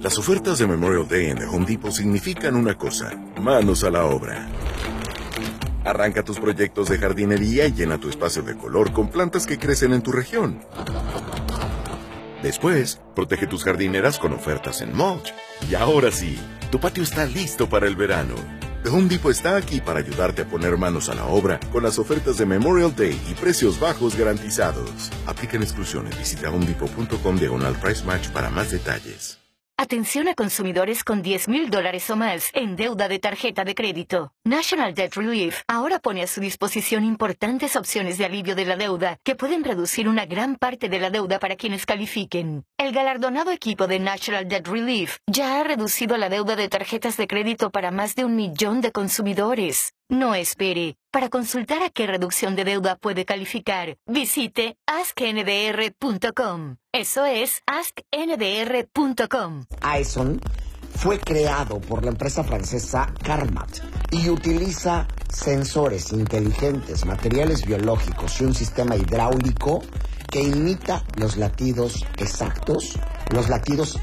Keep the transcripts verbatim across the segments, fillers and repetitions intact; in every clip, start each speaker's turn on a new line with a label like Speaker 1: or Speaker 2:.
Speaker 1: Las ofertas de Memorial Day en The Home Depot significan una cosa: manos a la obra. Arranca tus proyectos de jardinería y llena tu espacio de color con plantas que crecen en tu región. Después, protege tus jardineras con ofertas en mulch. Y ahora sí, tu patio está listo para el verano. The Home Depot está aquí para ayudarte a poner manos a la obra con las ofertas de Memorial Day y precios bajos garantizados. Aplican exclusiones. Visita homedepot punto com diagonal price match para más detalles.
Speaker 2: Atención a consumidores con diez mil dólares o más en deuda de tarjeta de crédito. National Debt Relief ahora pone a su disposición importantes opciones de alivio de la deuda que pueden reducir una gran parte de la deuda para quienes califiquen. El galardonado equipo de National Debt Relief ya ha reducido la deuda de tarjetas de crédito para más de un millón de consumidores. No espere. Para consultar a qué reducción de deuda puede calificar, visite ask n d r punto com. Eso es ask n d r punto com.
Speaker 3: Aeson fue creado por la empresa francesa Carmat y utiliza sensores inteligentes, materiales biológicos y un sistema hidráulico que imita los latidos exactos, los latidos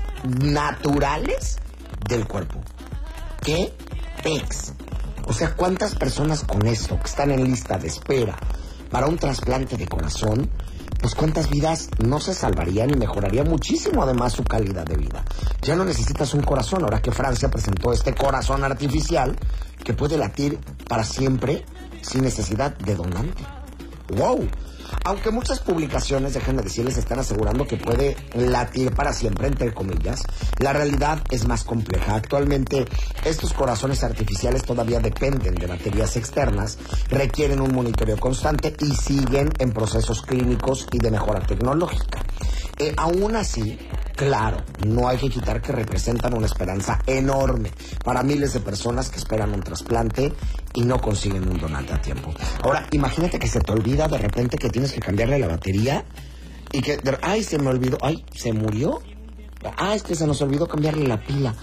Speaker 3: naturales del cuerpo. ¿Qué pex? O sea, ¿cuántas personas con esto que están en lista de espera para un trasplante de corazón, pues cuántas vidas no se salvarían y mejoraría muchísimo además su calidad de vida? Ya no necesitas un corazón, ahora que Francia presentó este corazón artificial que puede latir para siempre sin necesidad de donante. ¡Wow! Aunque muchas publicaciones, déjenme decirles, están asegurando que puede latir para siempre, entre comillas, la realidad es más compleja. Actualmente, estos corazones artificiales todavía dependen de baterías externas, requieren un monitoreo constante y siguen en procesos clínicos y de mejora tecnológica. Eh, aún así, claro, no hay que quitar que representan una esperanza enorme para miles de personas que esperan un trasplante y no consiguen un donante a tiempo. Ahora, imagínate que se te olvida de repente que tienes que cambiarle la batería y que, ay, se me olvidó, ay, se murió. Ah, es que se nos olvidó cambiarle la pila.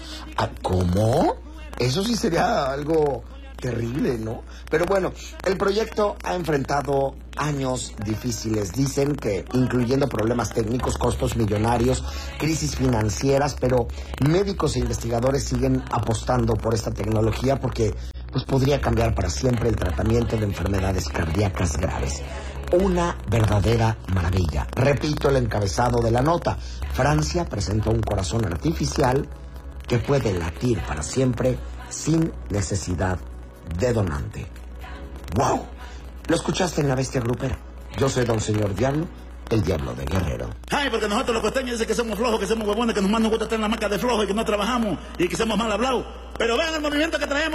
Speaker 3: ¿Cómo? Eso sí sería algo terrible, ¿no? Pero bueno, el proyecto ha enfrentado años difíciles, dicen que incluyendo problemas técnicos, costos millonarios, crisis financieras, pero médicos e investigadores siguen apostando por esta tecnología porque pues podría cambiar para siempre el tratamiento de enfermedades cardíacas graves. Una verdadera maravilla. Repito el encabezado de la nota. Francia presentó un corazón artificial que puede latir para siempre sin necesidad de donante. ¡Wow! Lo escuchaste en La Bestia Grupera. Yo soy Don Señor Diablo, el Diablo de Guerrero.
Speaker 4: Ay, porque nosotros los costeños dicen que somos flojos, que somos huevones, que nomás nos gusta estar en la maca de flojo y que no trabajamos y que somos mal hablados. Pero vean el movimiento que traemos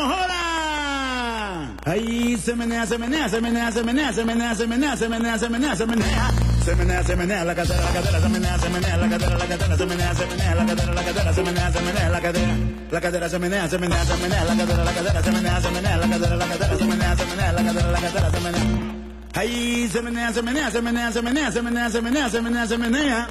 Speaker 4: ahora. Ahí se menea, se menea, se menea, se menea, se menea, se menea, se menea, se menea, se menea. Se menea, se menea, la cadera, la cadera, se menea, se menea, la cadera, la cadera, se menea, se menea, la cadera, la cadera, se menea, se menea, la cadera. La cadera se menea, se menea, se menea, la cadera, la cadera, se menea, se menea, la cadera, la cadera, se menea, se menea, la cadera, la cadera, se menea. Ahí se menea, se menea, se menea, se menea, se menea, se menea, se menea, se menea.